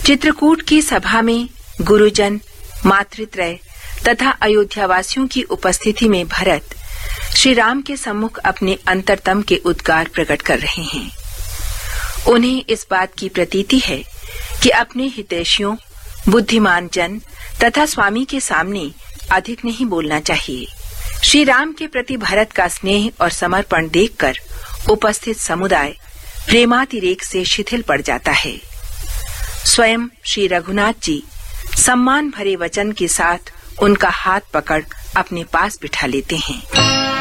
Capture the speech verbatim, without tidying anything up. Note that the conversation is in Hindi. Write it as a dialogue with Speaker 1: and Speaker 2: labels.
Speaker 1: चित्रकूट की सभा में गुरुजन, मातृत्रय तथा अयोध्यावासियों की उपस्थिति में भरत श्री राम के सम्मुख अपने अंतरतम के उद्गार प्रकट कर रहे हैं। उन्हें इस बात की प्रतीति है कि अपने हितैषियों, बुद्धिमान जन तथा स्वामी के सामने अधिक नहीं बोलना चाहिए। श्री राम के प्रति भरत का स्नेह और समर्पण देखकर उपस्थित समुदाय प्रेमातिरेक से शिथिल पड़ जाता है। स्वयं श्री रघुनाथ जी सम्मान भरे वचन के साथ उनका हाथ पकड़ अपने पास बिठा लेते हैं।